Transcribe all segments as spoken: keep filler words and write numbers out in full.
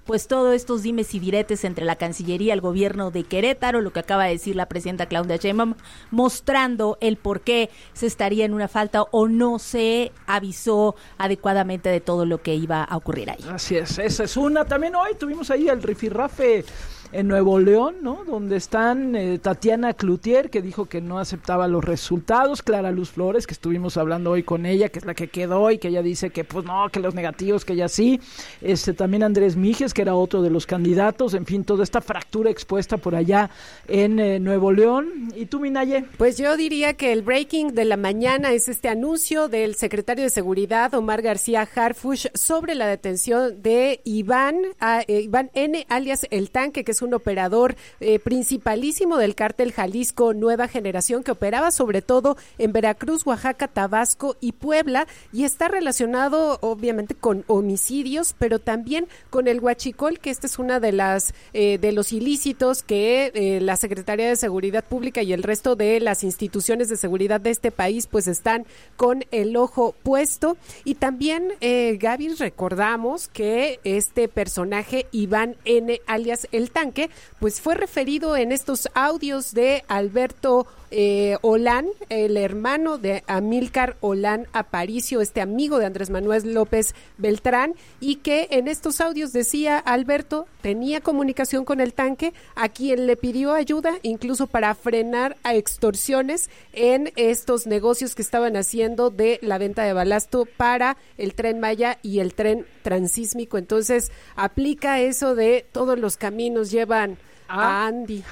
pues todos estos dimes y diretes entre la Cancillería y el gobierno de Querétaro, lo que acaba de decir la presidenta Claudia Sheinbaum, mostrando el por qué se estaría en una falta o no se avisó adecuadamente de todo lo que iba a ocurrir ahí. Así es, esa es una. También hoy tuvimos ahí el rifirrafe en Nuevo León, ¿no? Donde están eh, Tatiana Cloutier, que dijo que no aceptaba los resultados, Clara Luz Flores, que estuvimos hablando hoy con ella, que es la que quedó y que ella dice que pues no, que los negativos, que ella sí, este también Andrés Mijes, que era otro de los candidatos, en fin, toda esta fractura expuesta por allá en eh, Nuevo León. ¿Y tú, Minaye? Pues yo diría que el breaking de la mañana es este anuncio del secretario de Seguridad, Omar García Harfuch, sobre la detención de Iván, a, eh, Iván N., alias El Tanque, que es un operador eh, principalísimo del cártel Jalisco Nueva Generación, que operaba sobre todo en Veracruz, Oaxaca, Tabasco y Puebla, y está relacionado obviamente con homicidios, pero también con el huachicol, que esta es una de las eh, de los ilícitos que eh, la Secretaría de Seguridad Pública y el resto de las instituciones de seguridad de este país pues están con el ojo puesto. Y también, eh, Gaby, recordamos que este personaje, Iván N., alias El Tanque, pues fue referido en estos audios de Alberto eh, Olán, el hermano de Amílcar Olán Aparicio, este amigo de Andrés Manuel López Beltrán, y que en estos audios decía Alberto tenía comunicación con El Tanque, a quien le pidió ayuda incluso para frenar a extorsiones en estos negocios que estaban haciendo de la venta de balasto para el Tren Maya y el tren transísmico. Entonces aplica eso de todos los caminos llevan a Andy.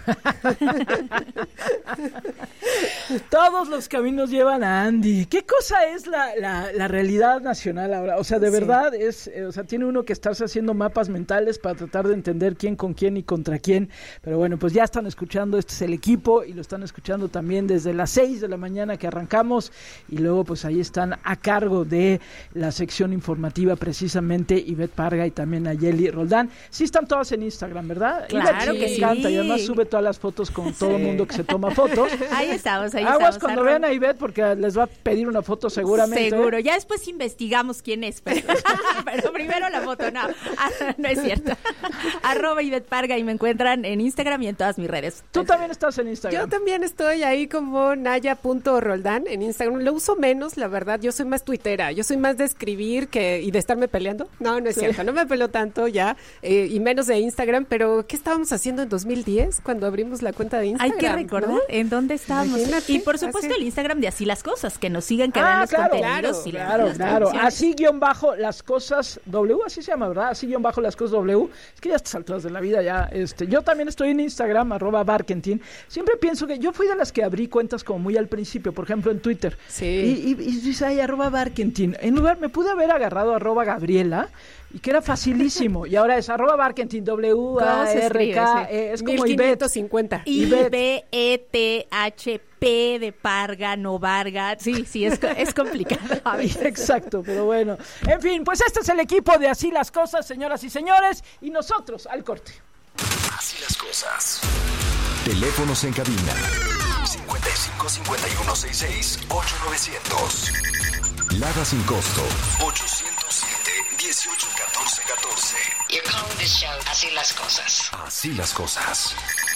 Todos los caminos llevan a Andy. ¿Qué cosa es la, la, la realidad nacional ahora? O sea, de sí. verdad es, eh, o sea, tiene uno que estarse haciendo mapas mentales para tratar de entender quién con quién y contra quién. Pero bueno, pues ya están escuchando, este es el equipo y lo están escuchando también desde las seis de la mañana que arrancamos, y luego pues ahí están a cargo de la sección informativa precisamente Ivette Parga y también Ayeli Roldán. Sí están todas en Instagram, ¿verdad? Claro que sí. Y además sube todas las fotos con todo el sí. mundo que se toma fotos. Ahí estamos, ahí Aguas estamos. cuando vean a Ivette porque les va a pedir una foto seguramente. Seguro, ya después investigamos quién es, pero, pero primero la foto, no, no es cierto. Arroba Ivette Parga y me encuentran en Instagram y en todas mis redes. Tú también estás en Instagram. Yo también estoy ahí como naya punto roldán en Instagram. Lo uso menos, la verdad, yo soy más tuitera, yo soy más de escribir que y de estarme peleando. No, no es sí. cierto, no me peleo tanto ya, eh, y menos de Instagram, pero ¿qué estábamos haciendo en dos mil diez cuando abrimos la cuenta de Instagram? Hay que recordar, ¿no? En dónde estábamos. Imagínate, y por supuesto así. El Instagram de Así las Cosas, que nos sigan, que ah, vean los claro, contenidos. Claro, y claro, las, claro. Así guión bajo las cosas W, así se llama, ¿verdad? Así guión bajo las cosas W. Es que ya a estas alturas de la vida ya, este, yo también estoy en Instagram, arroba Barkentin. Siempre pienso que yo fui de las que abrí cuentas como muy al principio, por ejemplo en Twitter. Sí. Y, y, y dice ahí, arroba Barkentin. En lugar, me pude haber agarrado arroba Gabriela, y que era facilísimo, y ahora es arroba Barkentin, W A R K, sí. eh, es como mil quinientos cincuenta. I B E T H P de Parga, no Varga, sí, sí, es, es complicado. Exacto, pero bueno. En fin, pues este es el equipo de Así las Cosas, señoras y señores, y nosotros al corte. Así las cosas. Teléfonos en cabina cincuenta y cinco, cincuenta y uno, sesenta y seis, ocho novecientos. Lada sin costo ochocientos siete, dieciocho, catorce, catorce. You're calling this show Así las Cosas. Así las cosas.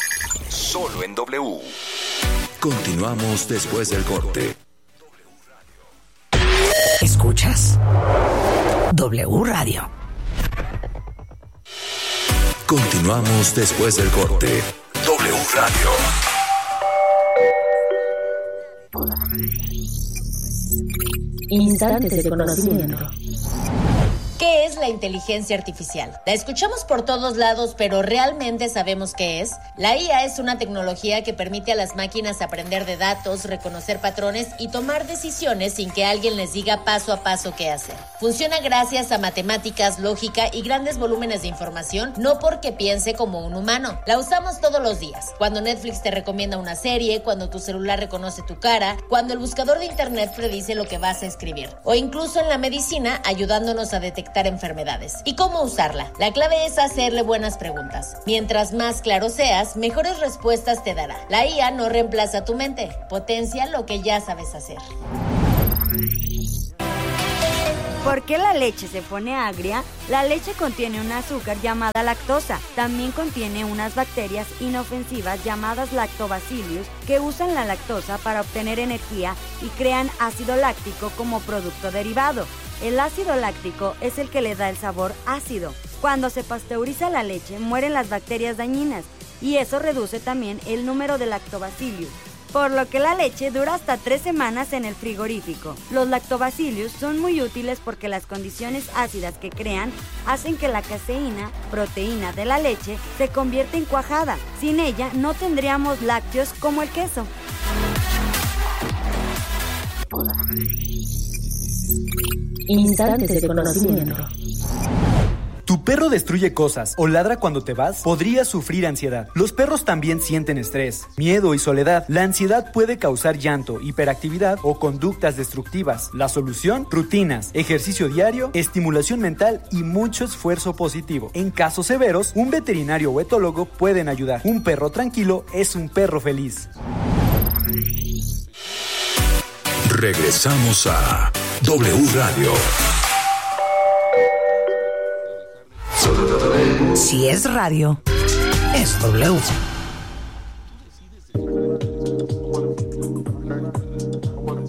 Solo en W. Continuamos después del corte. ¿Escuchas? W Radio. Continuamos después del corte. W Radio. Instantes de conocimiento. ¿Qué es la inteligencia artificial? La escuchamos por todos lados, pero ¿realmente sabemos qué es? La I A es una tecnología que permite a las máquinas aprender de datos, reconocer patrones y tomar decisiones sin que alguien les diga paso a paso qué hacer. Funciona gracias a matemáticas, lógica y grandes volúmenes de información, no porque piense como un humano. La usamos todos los días. Cuando Netflix te recomienda una serie, cuando tu celular reconoce tu cara, cuando el buscador de internet predice lo que vas a escribir, o incluso en la medicina ayudándonos a detectar enfermedades. ¿Y cómo usarla? La clave es hacerle buenas preguntas. Mientras más claro seas, mejores respuestas te dará. La I A no reemplaza tu mente, potencia lo que ya sabes hacer. ¿Por qué la leche se pone agria? La leche contiene un azúcar llamada lactosa. También contiene unas bacterias inofensivas llamadas lactobacillus que usan la lactosa para obtener energía y crean ácido láctico como producto derivado. El ácido láctico es el que le da el sabor ácido. Cuando se pasteuriza la leche, mueren las bacterias dañinas y eso reduce también el número de lactobacillus, por lo que la leche dura hasta tres semanas en el frigorífico. Los lactobacillus son muy útiles porque las condiciones ácidas que crean hacen que la caseína, proteína de la leche, se convierta en cuajada. Sin ella no tendríamos lácteos como el queso. Instantes de conocimiento. ¿Tu perro destruye cosas o ladra cuando te vas? Podrías sufrir ansiedad. Los perros también sienten estrés, miedo y soledad. La ansiedad puede causar llanto, hiperactividad o conductas destructivas. La solución: rutinas, ejercicio diario, estimulación mental y mucho esfuerzo positivo. En casos severos, un veterinario o etólogo pueden ayudar. Un perro tranquilo es un perro feliz. Regresamos a W Radio. Si es radio, es W.